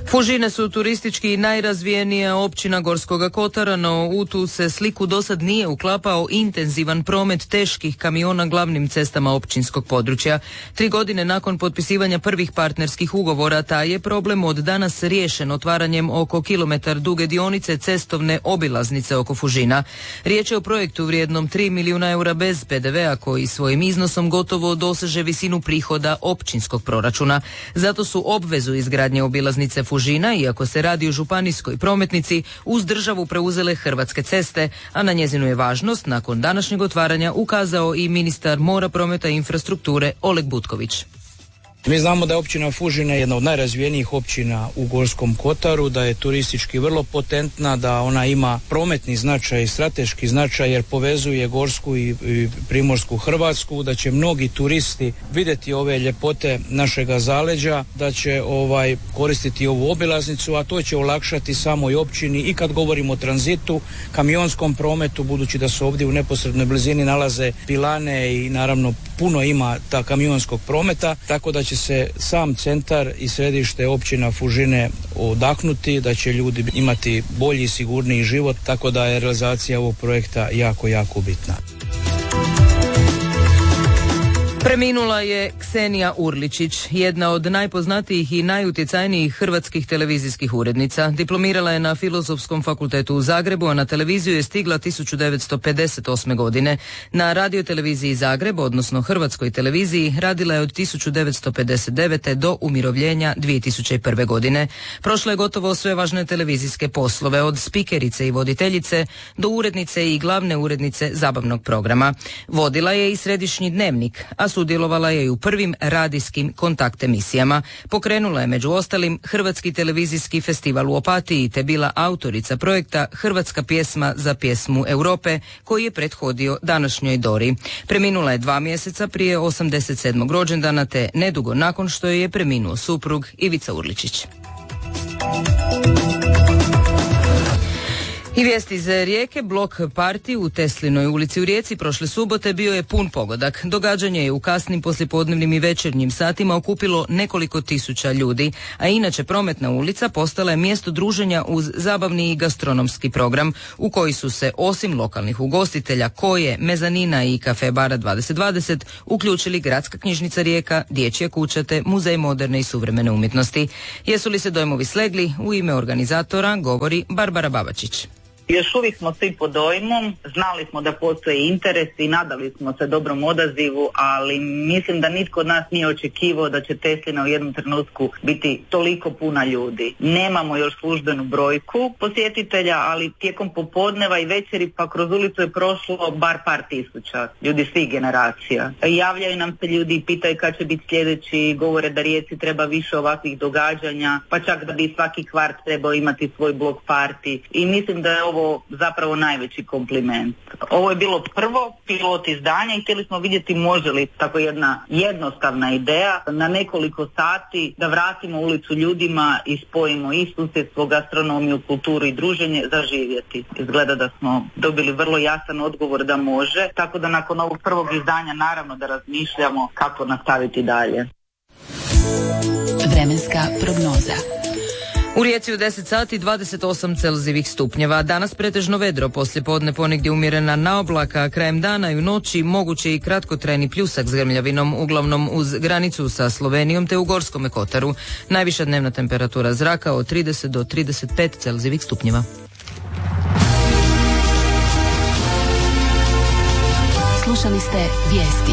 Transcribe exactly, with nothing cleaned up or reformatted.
Fužine su turistički najrazvijenija općina Gorskoga Kotara, no u tu se sliku dosad nije uklapao intenzivan promet teških kamiona glavnim cestama općinskog područja. Tri godine nakon potpisivanja prvih partnerskih ugovora, taj je problem od danas riješen otvaranjem oko kilometar duge dionice cestovne obilaznice oko Fužina. Riječ je o projektu vrijednom tri milijuna eura bez pe de vea koji svojim iznosom gotovo doseže visinu prihoda općinskog proračuna. Zato su obvezu izgradnje obilaznice Fužina, iako se radi o županijskoj prometnici, uz državu preuzele Hrvatske ceste, a na njezinu je važnost nakon današnjeg otvaranja ukazao i ministar mora, prometa i infrastrukture Oleg Butković. Mi znamo da je općina Fužine jedna od najrazvijenijih općina u Gorskom Kotaru, da je turistički vrlo potentna, da ona ima prometni značaj i strateški značaj jer povezuje Gorsku i, i Primorsku Hrvatsku, da će mnogi turisti vidjeti ove ljepote našega zaleđa, da će ovaj koristiti ovu obilaznicu, a to će olakšati samoj općini i kad govorimo o tranzitu, kamionskom prometu, budući da se ovdje u neposrednoj blizini nalaze pilane i naravno puno ima ta kamionskog prometa, tako da će se sam centar i središte općina Fužine odahnuti, da će ljudi imati bolji i sigurniji život, tako da je realizacija ovog projekta jako, jako bitna. Preminula je Ksenija Urličić, jedna od najpoznatijih i najutjecajnijih hrvatskih televizijskih urednica. Diplomirala je na Filozofskom fakultetu u Zagrebu, a na televiziju je stigla tisuću devetsto pedeset osme. godine. Na radioteleviziji Zagreb, odnosno Hrvatskoj televiziji, radila je od tisuću devetsto pedeset devete. do umirovljenja dvije tisuće prve. godine. Prošla je gotovo sve važne televizijske poslove, od spikerice i voditeljice do urednice i glavne urednice zabavnog programa. Vodila je i središnji dnevnik, a sudjelovala je i u prvim radijskim kontakt emisijama. Pokrenula je među ostalim Hrvatski televizijski festival u Opatiji te bila autorica projekta Hrvatska pjesma za pjesmu Europe koji je prethodio današnjoj Dori. Preminula je dva mjeseca prije osamdeset sedmog rođendana te nedugo nakon što je preminuo suprug Ivica Urličić. I vijesti iz Rijeke, blok party u Teslinoj ulici u Rijeci prošle subote bio je pun pogodak. Događanje je u kasnim poslijepodnevnim i večernjim satima okupilo nekoliko tisuća ljudi, a inače prometna ulica postala je mjesto druženja uz zabavni i gastronomski program u koji su se osim lokalnih ugostitelja Koje, Mezanina i Kafe Bara dvadeset dvadeset uključili Gradska knjižnica Rijeka, Dječja kuća te Muzej moderne i suvremene umjetnosti. Jesu li se dojmovi slegli? U ime organizatora govori Barbara Babačić. Još uvijek smo svi pod dojmom, znali smo da postoje interes i nadali smo se dobrom odazivu, ali mislim da nitko od nas nije očekivao da će Teslina u jednom trenutku biti toliko puna ljudi. Nemamo još službenu brojku posjetitelja, ali tijekom popodneva i večeri pa kroz ulicu je prošlo bar par tisuća ljudi svih generacija. Javljaju nam se ljudi i pitaju kad će biti sljedeći, govore da Rijeci treba više ovakvih događanja, pa čak da bi svaki kvart trebao imati svoj blok party i mislim da je ovo ovo zapravo najveći kompliment. Ovo je bilo prvo pilot izdanja i htjeli smo vidjeti može li tako jedna jednostavna ideja na nekoliko sati da vratimo ulicu ljudima i spojimo i susjedstvo, gastronomiju, kulturu i druženje zaživjeti. Izgleda da smo dobili vrlo jasan odgovor da može, tako da nakon ovog prvog izdanja naravno da razmišljamo kako nastaviti dalje. Vremenska prognoza. U Rijeci u deset sati dvadeset osam celzijevih stupnjeva. Danas pretežno vedro, poslije podne ponegdje umjerena naoblaka, a krajem dana i u noći moguće i kratkotrajni pljusak s grmljavinom, uglavnom uz granicu sa Slovenijom te u Gorskome Kotaru. Najviša dnevna temperatura zraka od trideset do trideset pet celzijevih stupnjeva. Slušali ste vijesti.